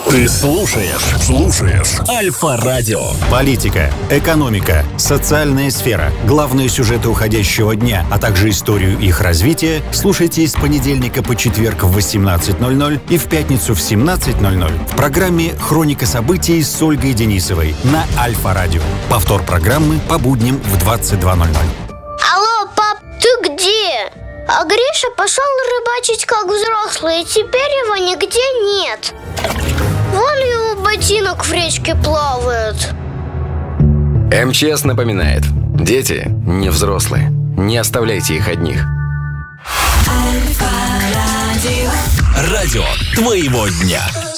Ты слушаешь Альфа-радио. Политика, экономика, социальная сфера, главные сюжеты уходящего дня, а также историю их развития слушайте с понедельника по четверг в 18:00 и в пятницу в 17:00 в программе «Хроника событий» с Ольгой Денисовой на Альфа-радио. Повтор программы по будням в 22:00. Алло, пап, ты где? А Гриша пошел рыбачить как взрослый, и теперь его нигде нет. Вон его ботинок в речке плавает. МЧС напоминает: дети не взрослые. Не оставляйте их одних. Радио твоего дня.